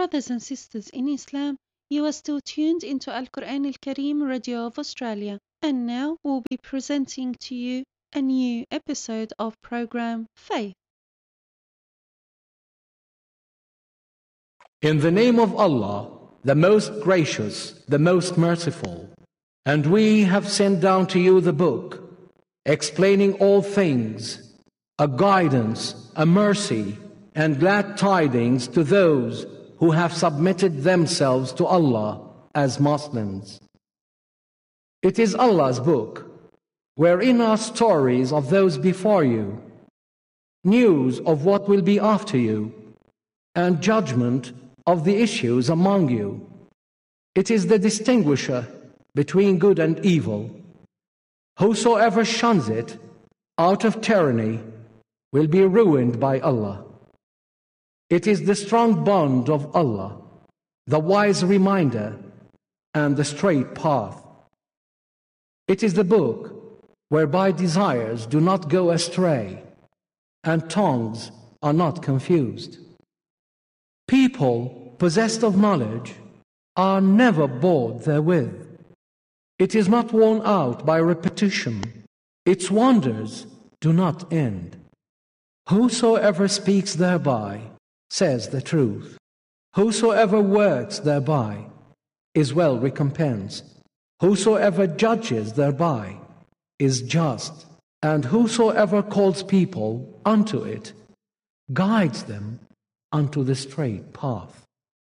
brothers and sisters in Islam, you are still tuned into Al-Quran Al-Kareem Radio of Australia, and now we'll be presenting to you a new episode of program Faith. In the name of Allah, the most gracious, the most merciful. And we have sent down to you the book, explaining all things, a guidance, a mercy, and glad tidings to those who have submitted themselves to Allah as Muslims. It is Allah's book, wherein are stories of those before you, news of what will be after you, and judgment of the issues among you. It is the distinguisher between good and evil. Whosoever shuns it out of tyranny will be ruined by Allah. It is the strong bond of Allah, the wise reminder, and the straight path. It is the book whereby desires do not go astray, and tongues are not confused. People possessed of knowledge are never bored therewith. It is not worn out by repetition. Its wonders do not end. Whosoever speaks thereby says the truth. Whosoever works thereby is well recompensed. Whosoever judges thereby is just. And whosoever calls people unto it guides them unto the straight path.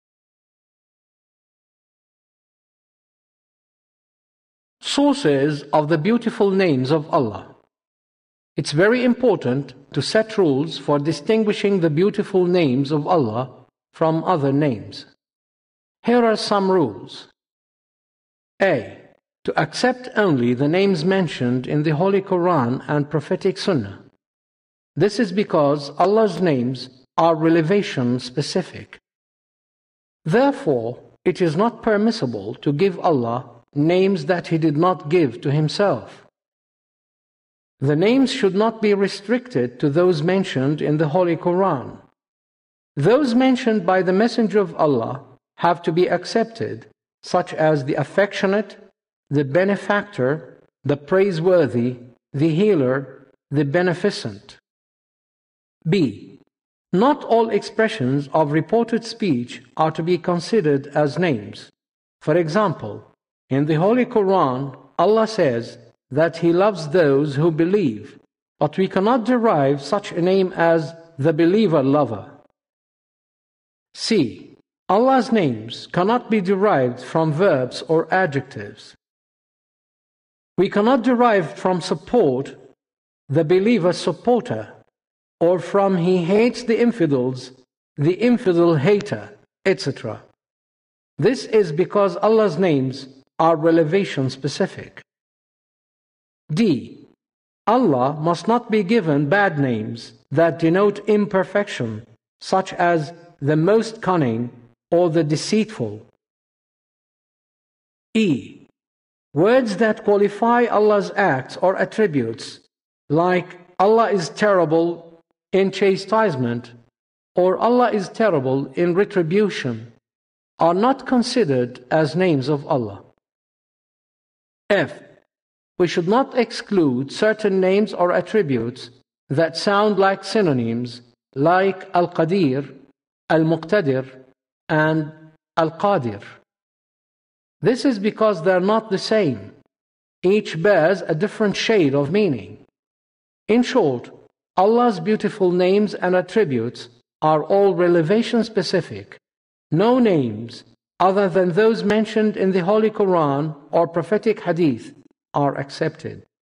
Sources of the beautiful names of Allah. It's very important to set rules for distinguishing the beautiful names of Allah from other names. Here are some rules. A. To accept only the names mentioned in the Holy Quran and Prophetic Sunnah. This is because Allah's names are relevation specific. Therefore, it is not permissible to give Allah names that He did not give to Himself. The names should not be restricted to those mentioned in the Holy Quran. Those mentioned by the Messenger of Allah have to be accepted, such as the affectionate, the benefactor, the praiseworthy, the healer, the beneficent. B. Not all expressions of reported speech are to be considered as names. For example, in the Holy Quran, Allah says that He loves those who believe, but we cannot derive such a name as the believer lover. C. Allah's names cannot be derived from verbs or adjectives. We cannot derive from support the believer supporter, or from he hates the infidels, the infidel hater, etc. This is because Allah's names are relevation specific. D. Allah must not be given bad names that denote imperfection, such as the most cunning or the deceitful. E. Words that qualify Allah's acts or attributes, like Allah is terrible in chastisement, or Allah is terrible in retribution, are not considered as names of Allah. F. We should not exclude certain names or attributes that sound like synonyms, like Al-Qadir, Al-Muqtadir, and Al-Qadir. This is because they are not the same. Each bears a different shade of meaning. In short, Allah's beautiful names and attributes are all relevation specific. No names other than those mentioned in the Holy Quran or prophetic hadith are accepted.